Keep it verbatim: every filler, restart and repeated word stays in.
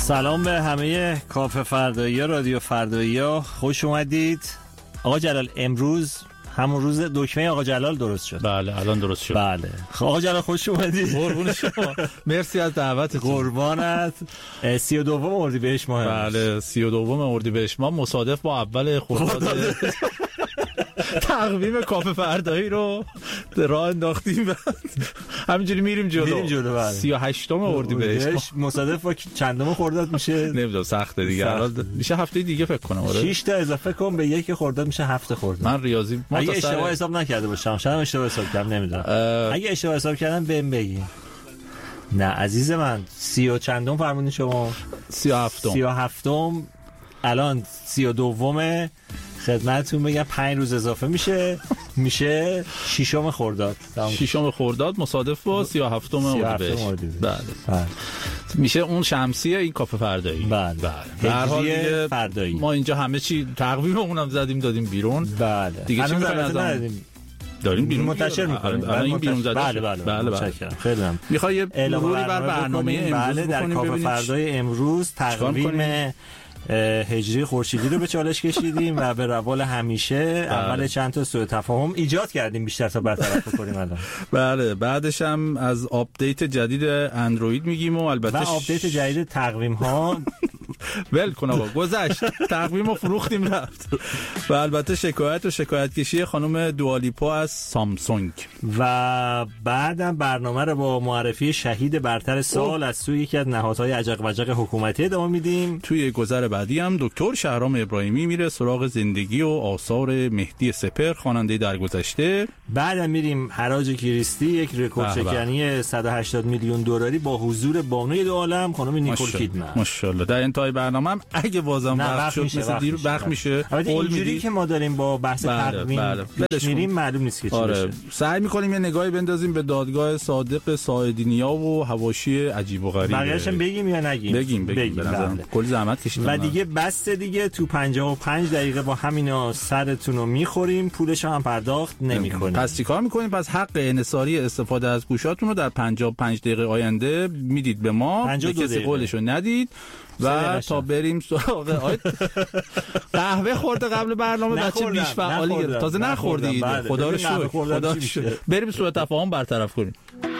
سلام به همه کافه فردایی ها، رادیو فردایی ها، خوش اومدید. آقا جلال، امروز همون روز دکمه آقا جلال درست شد. بله الان درست شد. بله آقا جلال خوش اومدید. قربون شما، مرسی از دعوتتون. قربانت. سی و دوم اردیبهشت ماه. بله سی و دوم اردیبهشت ماه مصادف با اول خرداد تقویم کافه فردایی رو راه انداختیم. همینجوری میریم جلو. میریم جلو. بله سی و هشتم اردیبهشت مصادف با چندم خرداد میشه؟ نمیدونم، سخته دیگه. الان میشه هفته دیگه فکر کنم. آره شش تا اضافه کن به یک خرداد میشه هفت خرداد. من ریاضی اگه اشتباه حساب نکرده باشم، شاید اشتباه حساب کردم، نمیدونم. اه... اگه اشتباه حساب کردم بهم بگی. نه عزیز من، سی و چندم فرمودین شما؟ سی و هفتم. سی و هفتم الان سی و دومه. خدمتتون بگم پنج روز اضافه میشه میشه ششم خرداد. ششم خرداد مصادف با سی و هفتم اردیبهشت. بله بله میشه اون شمسی این کافه فردایی. بله به هر حال دیگه فردایی ما اینجا همه چی تقویممون هم زدیم دادیم بیرون. بله دیگه چی می‌خوایم از اون داریم بیرون منتشر می‌کنیم. الان این بیرون زده. بله بله بله بله خیلی ممنون. می‌خوای یه مروری بر برنامه امروز بله در کافه فردای امروز تقویم هجری خورشیدی رو به چالش کشیدیم و به روال همیشه اول چند تا سوء تفاهم ایجاد کردیم بیشتر تا برطرف کنیم الان. بله بعدش هم از آپدیت جدید اندروید میگیم و البته و آپدیت جدید تقویم ها. ول کن آقا، گذشت. تقویم رو فروختیم رفت. و البته شکایت و شکایت کشی خانم دوالیپا از سامسونگ. و بعدم برنامه رو با معرفی شهید برتر سال از سوی یکی از نهادهای عجق وجق حکومتی ادامه میدیم. توی گذر بعدی هم دکتر شهرام ابراهیمی میره سراغ زندگی و آثار مهدی سپر، خواننده درگذشته. بعدم میریم حراج کریستی، یک رکورد شکنی صد و هشتاد میلیون دلاری با حضور بانوی دو عالم خانم نیکول کیدمن. ماشاءالله. در انتهای برنامه هم اگه بازم وقت شد مثل دیر وقت میشه. اینجوری که ما داریم با بحث تقویم بله بله. میریم معلوم نیست که چی آره. بشه. سعی میکنیم یه نگاهی بندازیم به دادگاه صادق ساعدینیا و حواشی عجیب و غریب. بقیه‌اش بگیم یا نگیم؟ بگیم بگیم. به نظرم کلی زحمت کشیدیم. و دیگه بس دیگه تو پنجاه و پنج دقیقه با همینا سرتون رو میخوریم، پولش هم پرداخت نمیکنیم. پس چیکار میکنیم؟ پس حق انحصاری استفاده از گوشاتون رو در پنجاه و پنج دقیقه آینده میدید به ما، به کسی قولشو ندید. و تا بریم سراغ آیت قهوه خورده قبل برنامه بچه بیش فعالی گرفت. تازه نخوردید. خدا رو شکر. خدا رو شکر. بریم سوء تفاهم برطرف کنیم.